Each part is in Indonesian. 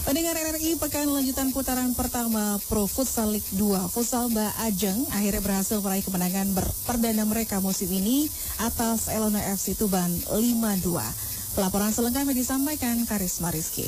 Pendengar RRI, pekan lanjutan putaran pertama Pro Futsal League 2 Futsal Ba Ajeng akhirnya berhasil meraih kemenangan perdana mereka musim ini atas Elona FC Tuban 5-2. Laporan selengkapnya disampaikan Karisma Rizky.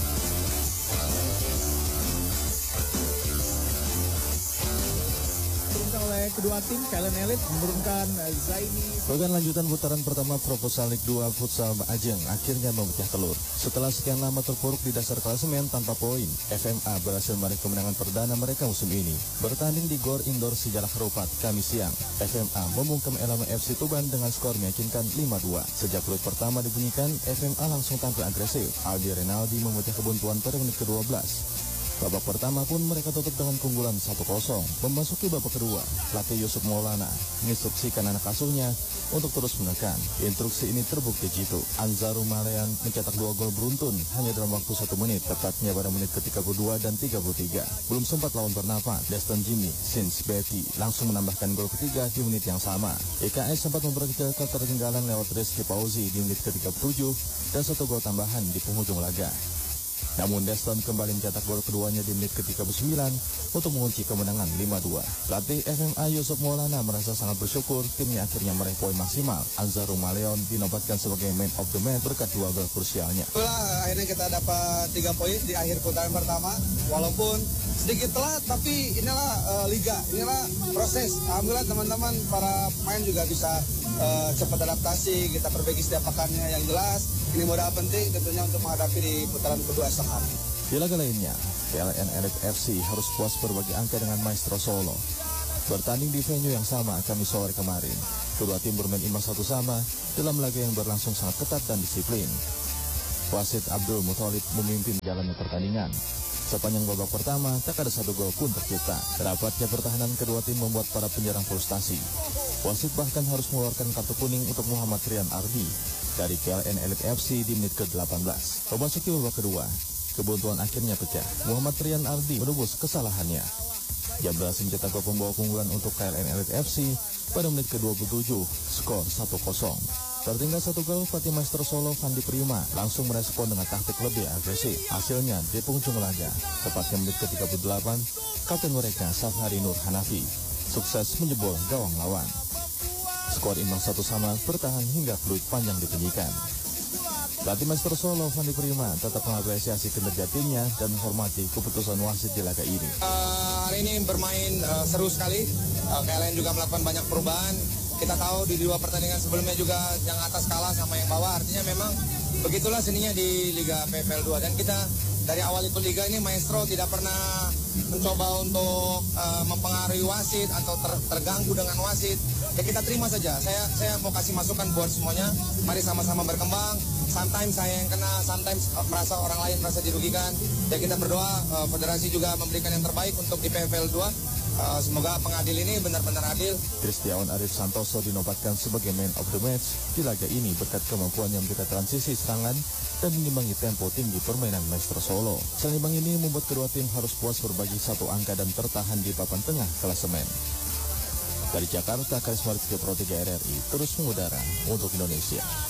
Oleh kedua tim, KLN Elite menurunkan Zaini. Pekan lanjutan putaran pertama Pro Futsal League 2 Futsal Ba Ajeng akhirnya memecah telur. Setelah sekian lama terpuruk di dasar klasemen tanpa poin, FMA berhasil meraih kemenangan perdana mereka musim ini. Bertanding di Gor Indoor Sejarah Harupat Kamis siang, FMA membungkam Elona FC Tuban dengan skor meyakinkan 5-2. Sejak peluit pertama dibunyikan, FMA langsung tampil agresif. Aldi Renaldi memecah kebuntuan pada menit ke-12. Babak pertama pun mereka tutup dengan keunggulan 1-0. Memasuki babak kedua, pelatih Yusuf Maulana menginstruksikan anak asuhnya untuk terus menekan. Instruksi ini terbukti jitu. Anzaru Malean mencetak 2 gol beruntun hanya dalam waktu 1 menit, tepatnya pada menit ke-32 dan 33. Belum sempat lawan bernafas, Deston Jimmy Sins Betty langsung menambahkan gol ketiga di menit yang sama. IKS sempat memperkecil ketertinggalan lewat Rizky Pauzi di menit ke-37 dan 1 gol tambahan di penghujung laga. Namun Deston kembali mencetak gol keduanya di menit ke-39 untuk mengunci kemenangan 5-2. Pelatih FMA Yusuf Maulana merasa sangat bersyukur timnya akhirnya meraih poin maksimal. Anzaru Maleon dinobatkan sebagai man of the match berkat 2 gol krusialnya. Itulah akhirnya kita dapat 3 poin di akhir putaran pertama. Walaupun sedikit telat, tapi inilah liga, inilah proses. Alhamdulillah teman-teman para pemain juga bisa cepat adaptasi. Kita perbaiki setiap pekannya yang jelas. Ini modal penting tentunya untuk menghadapi di putaran kedua esok hari. Di laga lainnya, KLN Elite FC harus puas berbagi angka dengan Maestro Solo. Bertanding di venue yang sama Kamis sore kemarin, kedua tim bermain imbang 1-1 dalam laga yang berlangsung sangat ketat dan disiplin. Wasit Abdul Muthalib memimpin jalannya pertandingan. Sepanjang babak pertama, tak ada 1 gol pun tercipta. Rapatnya pertahanan kedua tim membuat para penyerang frustasi. Wasit bahkan harus mengeluarkan kartu kuning untuk Muhammad Rian Ardi dari KLN Elite FC di menit ke-18. Memasuki babak kedua, kebuntuan akhirnya pecah. Muhammad Rian Ardi menebus kesalahannya. Dia berhasil mencetak gol pembawa keunggulan untuk KLN Elite FC pada menit ke-27, skor 1-0. Tertinggal 1 gol, pelatih Maestro Solo Fandi Prima langsung merespon dengan taktik lebih agresif. Hasilnya di penghujung laga, tepatnya menit ke-38, kapten mereka Safari Nur Hanafi sukses menjebol gawang lawan. Skor imbang 1-1 bertahan hingga peluit panjang dibunyikan. Pelatih Maestro Solo Fandi Prima tetap mengapresiasi kinerja timnya dan menghormati keputusan wasit di laga ini. Hari ini bermain seru sekali. KLN juga melakukan banyak perubahan. Kita tahu di 2 pertandingan sebelumnya juga yang atas kalah sama yang bawah. Artinya memang begitulah seninya di Liga PFL 2. Dan kita dari awal ikut Liga ini Maestro tidak pernah mencoba untuk mempengaruhi wasit atau terganggu dengan wasit. Ya kita terima saja. Saya mau kasih masukan buat semuanya. Mari sama-sama berkembang. Sometimes saya yang kena, sometimes merasa orang lain merasa dirugikan. Ya kita berdoa federasi juga memberikan yang terbaik untuk di PFL 2. Semoga pengadil ini benar-benar adil. Kristiawan Arif Santoso dinobatkan sebagai man of the match di laga ini berkat kemampuannya memberikan transisi serangan dan mengimbangi tempo tinggi permainan Maestro Solo. Selain imbang ini membuat kedua tim harus puas berbagi 1 angka dan tertahan di papan tengah klasemen. Dari Jakarta, Karisma Rizky Pro 3 RRI terus mengudara untuk Indonesia.